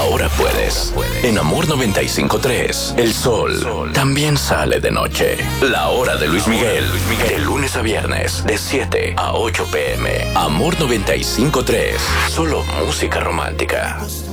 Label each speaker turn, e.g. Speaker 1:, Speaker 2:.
Speaker 1: ahora puedes. En Amor 95.3, el sol también sale de noche. La hora de Luis Miguel, de lunes a viernes, de 7 a 8 p.m. Amor 95.3, solo música romántica.